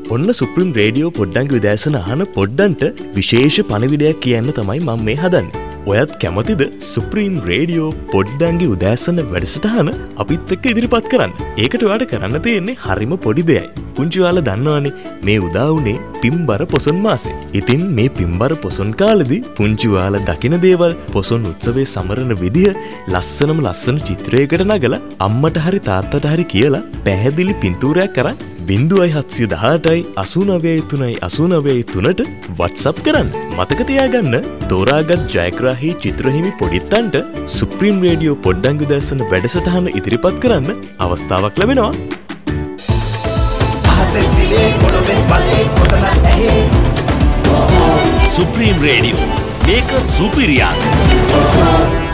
ඔන්න supreme radio පොඩ්ඩන්ගේ උදෑසන අහන පොඩ්ඩන්ට විශේෂ පණිවිඩයක් කියන්න තමයි මම මේ හදන්නේ. ඔයත් කැමතිද සුප්‍රීම් රේඩියෝ පොඩ්ඩන්ගේ උදෑසන වැඩසටහන අපිත් එක්ක ඉදිරිපත් කරන්න? ඒකට ඔයාලට කරන්න තියෙන්නේ හරිම පොඩි දෙයයි. පුංචි ඔයාලා දන්නවනේ මේ උදා වුනේ පින්බර පොසොන් මාසේ. ඉතින් මේ පින්බර පොසොන් කාලෙදී පුංචි ඔයාලා දකින දේවල් පොසොන් උත්සවයේ සමරන විදිය ලස්සන චිත්‍රයකට නගලා අම්මට හරි තාත්තට හරි කියලා පැහැදිලි පින්තූරයක් කරන් 0718යි 893යි 893ට WhatsApp කරන්න. මතක තියාගන්න තෝරාගත් ජයග්‍රාහී චිත්‍රහිමි පොඩිත්තන්ට සුප්‍රීම් රේඩියෝ පොඩ්ඩන්ගේ උදෑසන වැඩසටහන ඉදිරිපත් කරන්න අවස්ථාවක් ලැබෙනවා. සුප්‍රීම් රේඩියෝ මේක සුපිරියක්.